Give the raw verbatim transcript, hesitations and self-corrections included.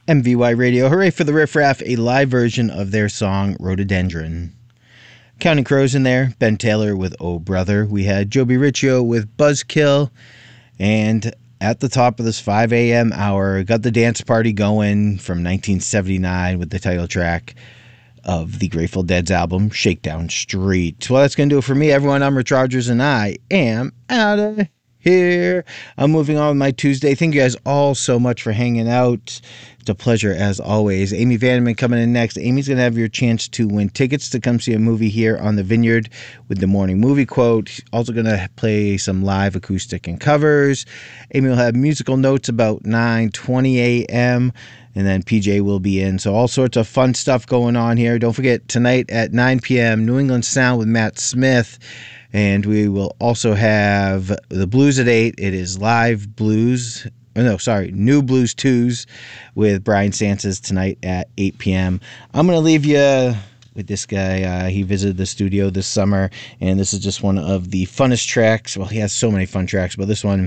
M V Y Radio, hooray for the Riff Raff, a live version of their song Rhododendron. Counting Crows in there, Ben Taylor with Oh Brother. We had Joby Riccio with Buzzkill. And at the top of this five a.m. hour, got the dance party going from nineteen seventy-nine with the title track of the Grateful Dead's album, Shakedown Street. Well, that's going to do it for me, everyone. I'm Rich Rogers, and I am out of here. I'm moving on with my Tuesday. Thank you guys all so much for hanging out. It's a pleasure, as always. Amy Vanderman coming in next. Amy's going to have your chance to win tickets to come see a movie here on the Vineyard with the Morning Movie Quote. Also going to play some live acoustic and covers. Amy will have musical notes about nine twenty a.m., and then P J will be in. So all sorts of fun stuff going on here. Don't forget, tonight at nine p.m., New England Sound with Matt Smith. And we will also have the Blues at eight. It is live blues. Oh, no, sorry, New Blues twos with Brian Sanchez tonight at eight p.m. I'm going to leave you with this guy. Uh, he visited the studio this summer, and this is just one of the funnest tracks. Well, he has so many fun tracks, but this one